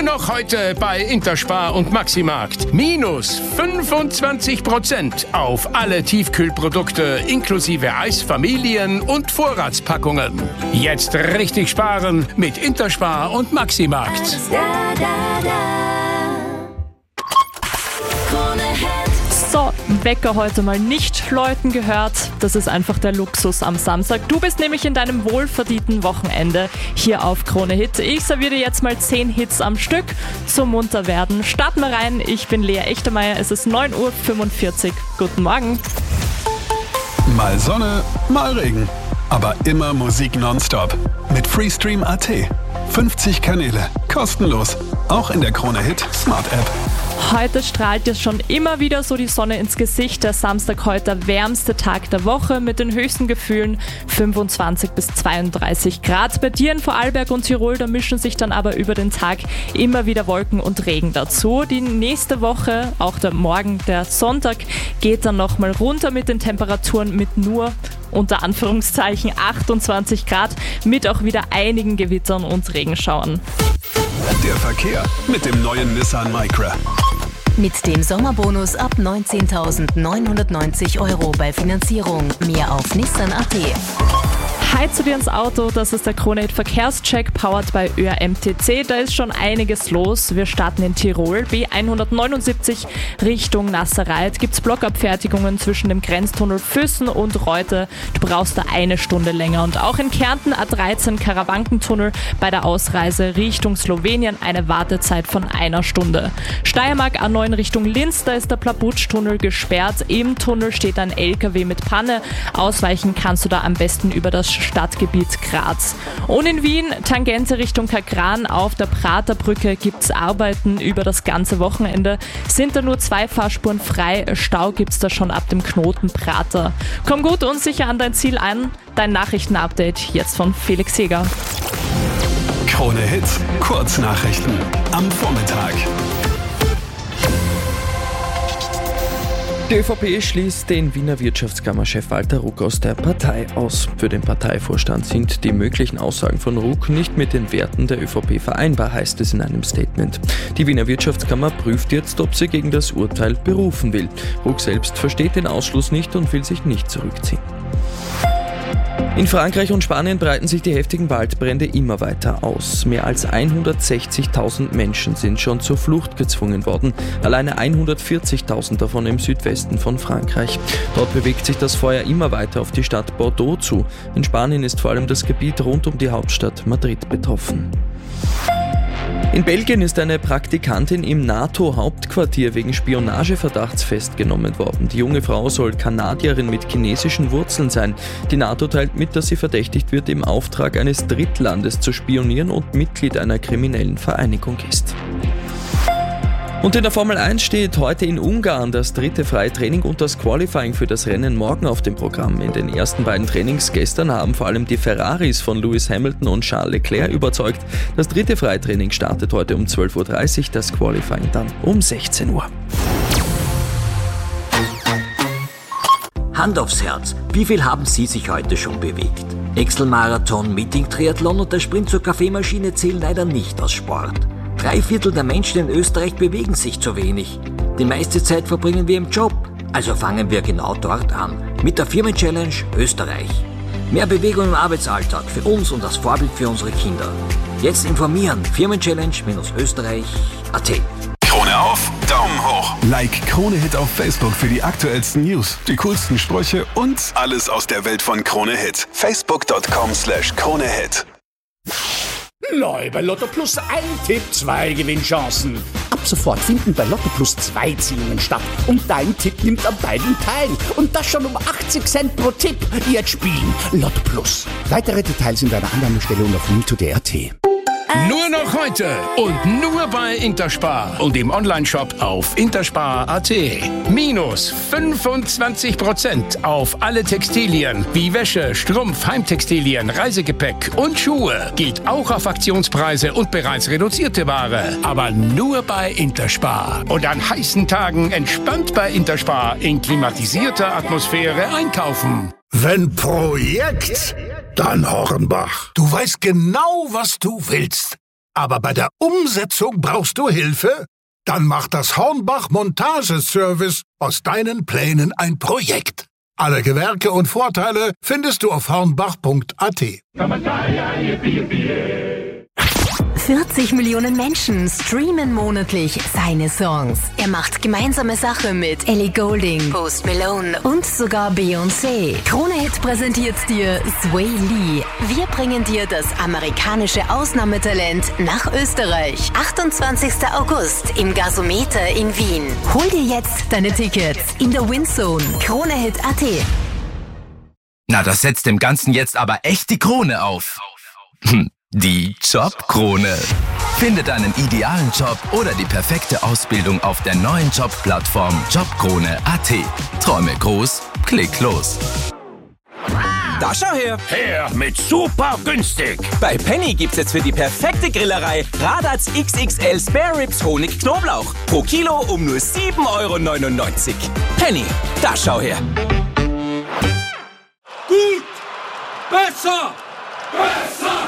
noch heute bei Interspar und Maximarkt. Minus 25% auf alle Tiefkühlprodukte inklusive Eisfamilien und Vorratspackungen. Jetzt richtig sparen mit Interspar und Maximarkt. So, Wecker heute mal nicht läuten gehört. Das ist einfach der Luxus am Samstag. Du bist nämlich in deinem wohlverdienten Wochenende hier auf Krone Hit. Ich serviere dir jetzt mal 10 Hits am Stück zum Munterwerden. Starten wir rein. Ich bin Lea Echtermeier. Es ist 9:45 Uhr. Guten Morgen. Mal Sonne, mal Regen. Aber immer Musik nonstop. Mit Freestream.at. 50 Kanäle. Kostenlos. Auch in der Krone Hit Smart App. Heute strahlt dir schon immer wieder so die Sonne ins Gesicht. Der Samstag heute der wärmste Tag der Woche mit den höchsten Gefühlen 25 bis 32 Grad. Bei dir in Vorarlberg und Tirol, da mischen sich dann aber über den Tag immer wieder Wolken und Regen dazu. Die nächste Woche, auch der Morgen, der Sonntag, geht dann nochmal runter mit den Temperaturen mit nur unter Anführungszeichen 28 Grad mit auch wieder einigen Gewittern und Regenschauern. Der Verkehr mit dem neuen Nissan Micra. Mit dem Sommerbonus ab 19.990 € bei Finanzierung. Mehr auf Nissan.at. Hi zu dir ins Auto, das ist der Krone Hit Verkehrscheck, powered by ÖRMTC. Da ist schon einiges los. Wir starten in Tirol, B179 Richtung Nasserreit. Gibt's Blockabfertigungen zwischen dem Grenztunnel Füssen und Reute. Du brauchst da eine Stunde länger. Und auch in Kärnten A13 Karawankentunnel bei der Ausreise Richtung Slowenien eine Wartezeit von 1 Stunde. Steiermark A9 Richtung Linz, da ist der Plabutsch-Tunnel gesperrt. Im Tunnel steht ein LKW mit Panne. Ausweichen kannst du da am besten über das Stadtgebiet Graz. Und in Wien, Tangente Richtung Kakran, auf der Praterbrücke gibt's Arbeiten über das ganze Wochenende. Sind da nur 2 Fahrspuren frei, Stau gibt's da schon ab dem Knoten Prater. Komm gut und sicher an dein Ziel an. Dein Nachrichtenupdate jetzt von Felix Jäger. Krone Hit, Kurznachrichten am Vormittag. Die ÖVP schließt den Wiener Wirtschaftskammerchef Walter Ruck aus der Partei aus. Für den Parteivorstand sind die möglichen Aussagen von Ruck nicht mit den Werten der ÖVP vereinbar, heißt es in einem Statement. Die Wiener Wirtschaftskammer prüft jetzt, ob sie gegen das Urteil berufen will. Ruck selbst versteht den Ausschluss nicht und will sich nicht zurückziehen. In Frankreich und Spanien breiten sich die heftigen Waldbrände immer weiter aus. Mehr als 160.000 Menschen sind schon zur Flucht gezwungen worden. Alleine 140.000 davon im Südwesten von Frankreich. Dort bewegt sich das Feuer immer weiter auf die Stadt Bordeaux zu. In Spanien ist vor allem das Gebiet rund um die Hauptstadt Madrid betroffen. In Belgien ist eine Praktikantin im NATO-Hauptquartier wegen Spionageverdachts festgenommen worden. Die junge Frau soll Kanadierin mit chinesischen Wurzeln sein. Die NATO teilt mit, dass sie verdächtigt wird, im Auftrag eines Drittlandes zu spionieren und Mitglied einer kriminellen Vereinigung ist. Und in der Formel 1 steht heute in Ungarn das 3. Freitraining und das Qualifying für das Rennen morgen auf dem Programm. In den ersten beiden Trainings gestern haben vor allem die Ferraris von Lewis Hamilton und Charles Leclerc überzeugt. Das 3. Freitraining startet heute um 12:30 Uhr, das Qualifying dann um 16 Uhr. Hand aufs Herz, wie viel haben Sie sich heute schon bewegt? Excel-Marathon, Meeting-Triathlon und der Sprint zur Kaffeemaschine zählen leider nicht als Sport. 3/4 der Menschen in Österreich bewegen sich zu wenig. Die meiste Zeit verbringen wir im Job. Also fangen wir genau dort an. Mit der Firmen-Challenge Österreich. Mehr Bewegung im Arbeitsalltag für uns und das Vorbild für unsere Kinder. Jetzt informieren. Firmenchallenge-österreich.at. Krone auf, Daumen hoch. Like Krone Hit auf Facebook für die aktuellsten News, die coolsten Sprüche und alles aus der Welt von Krone Hit. Facebook.com/KroneHit. Neu bei Lotto Plus ein Tipp, 2 Gewinnchancen. Ab sofort finden bei Lotto Plus 2 Ziehungen statt und dein Tipp nimmt an beiden teil. Und das schon um 80 Cent pro Tipp. Jetzt spielen Lotto Plus. Weitere Details in deiner Annahmestelle und auf Mito.at. Nur noch heute und nur bei Interspar und im Onlineshop auf interspar.at. Minus 25% auf alle Textilien wie Wäsche, Strumpf, Heimtextilien, Reisegepäck und Schuhe. Gilt auch auf Aktionspreise und bereits reduzierte Ware. Aber nur bei Interspar. Und an heißen Tagen entspannt bei Interspar in klimatisierter Atmosphäre einkaufen. Wenn Projekt, dann Hornbach. Du weißt genau, was du willst. aber bei der Umsetzung brauchst du Hilfe? Dann macht das Hornbach Montageservice aus deinen Plänen ein Projekt. Alle Gewerke und Vorteile findest du auf hornbach.at. 40 Millionen Menschen streamen monatlich seine Songs. Er macht gemeinsame Sache mit Ellie Goulding, Post Malone und sogar Beyoncé. Krone Hit präsentiert dir Sway Lee. Wir bringen dir das amerikanische Ausnahmetalent nach Österreich. 28. August im Gasometer in Wien. Hol dir jetzt deine Tickets in der Windzone. KroneHit.at. Na, das setzt dem Ganzen jetzt aber echt die Krone auf. Die Jobkrone. Finde deinen idealen Job oder die perfekte Ausbildung auf der neuen Jobplattform Jobkrone.at. Träume groß, klick los. Da schau her! Her mit super günstig. Bei Penny gibt's jetzt für die perfekte Grillerei Radatz XXL Spare Ribs Honig Knoblauch. Pro Kilo um nur 7,99 €. Penny, da schau her! Gut! Besser! Besser!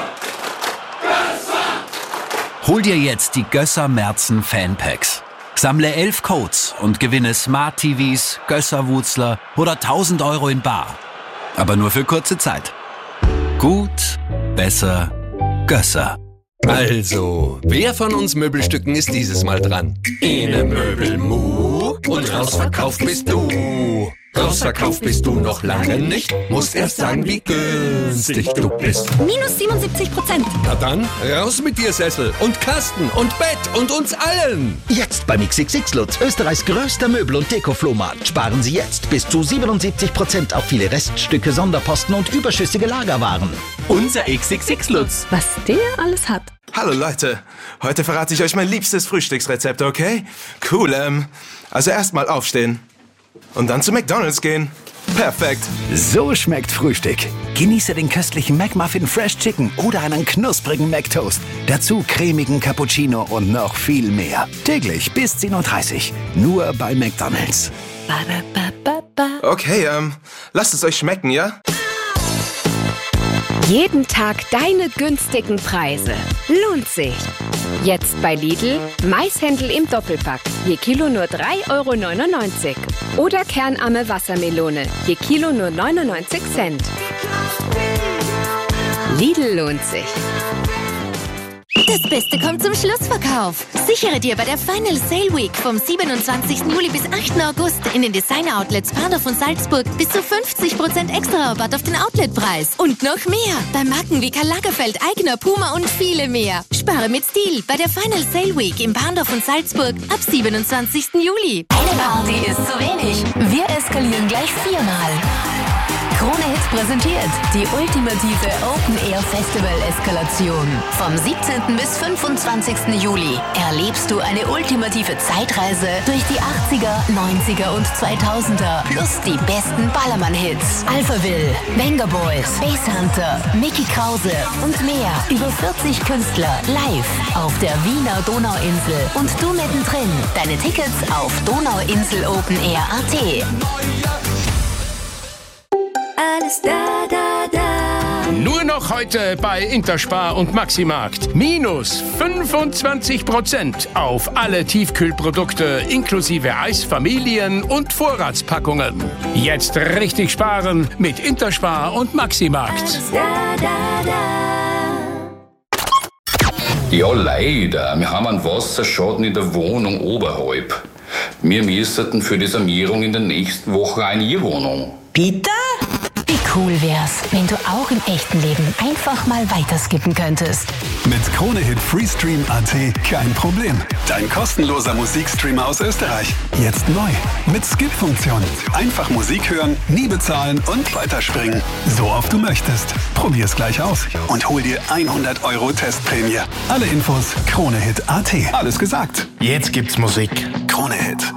Hol dir jetzt die Gösser Merzen Fanpacks. Sammle 11 Codes und gewinne Smart TVs, Gösser-Wutzler oder 1.000 € in bar. Aber nur für kurze Zeit. Gut, besser, Gösser. Also, wer von uns Möbelstücken ist dieses Mal dran? Ene Möbelmu und rausverkauft bist du. Rausverkauft bist du noch lange nicht, musst erst sagen, wie günstig du bist. Minus 77%. Na dann, raus mit dir, Sessel und Kasten und Bett und uns allen. Jetzt beim XXX Lutz, Österreichs größter Möbel- und Deko-Flohmarkt. Sparen Sie jetzt bis zu 77% auf viele Reststücke, Sonderposten und überschüssige Lagerwaren. Unser XXX Lutz. Was der alles hat. Hallo Leute, heute verrate ich euch mein liebstes Frühstücksrezept, okay? Cool, also erstmal aufstehen. Und dann zu McDonald's gehen. Perfekt. So schmeckt Frühstück. Genieße den köstlichen McMuffin Fresh Chicken oder einen knusprigen McToast. Dazu cremigen Cappuccino und noch viel mehr. Täglich bis 10:30 Uhr. Nur bei McDonald's. Okay, lasst es euch schmecken, ja? Jeden Tag deine günstigen Preise. Lohnt sich. Jetzt bei Lidl Maishändel im Doppelpack. Je Kilo nur 3,99 € Oder kernarme Wassermelone. Je Kilo nur 99 Cent. Lidl lohnt sich. Das Beste kommt zum Schlussverkauf. Sichere dir bei der Final Sale Week vom 27. Juli bis 8. August in den Designer-Outlets Bahndorf und Salzburg bis zu 50% extra Rabatt auf den Outletpreis. Und noch mehr bei Marken wie Karl Lagerfeld, Aigner, Puma und viele mehr. Spare mit Stil bei der Final Sale Week in Bahndorf und Salzburg ab 27. Juli. Eine Party ist zu wenig. Wir eskalieren gleich 4-mal. Krone Hit präsentiert die ultimative Open-Air-Festival-Eskalation. Vom 17. bis 25. Juli erlebst du eine ultimative Zeitreise durch die 80er, 90er und 2000er plus die besten Ballermann-Hits. Alphaville, Venga Boys, Space Hunter, Mickey Krause und mehr. Über 40 Künstler live auf der Wiener Donauinsel und du mittendrin. Deine Tickets auf donauinselopenair.at. Alles da, da, da. Nur noch heute bei Interspar und Maximarkt. Minus 25% auf alle Tiefkühlprodukte inklusive Eisfamilien und Vorratspackungen. Jetzt richtig sparen mit Interspar und Maximarkt. Alles da, da, da. Ja, leider. Wir haben einen Wasserschaden in der Wohnung oberhalb. Wir müssten für die Sanierung in der nächsten Woche eine E-Wohnung. Bitte? Wie cool wär's, wenn du auch im echten Leben einfach mal weiterskippen könntest. Mit KroneHit Freestream.at kein Problem. Dein kostenloser Musikstreamer aus Österreich. Jetzt neu. Mit Skip-Funktion. Einfach Musik hören, nie bezahlen und weiterspringen. So oft du möchtest. Probier's gleich aus und hol dir 100 € Testprämie. Alle Infos KroneHit.at. Alles gesagt. Jetzt gibt's Musik. KroneHit.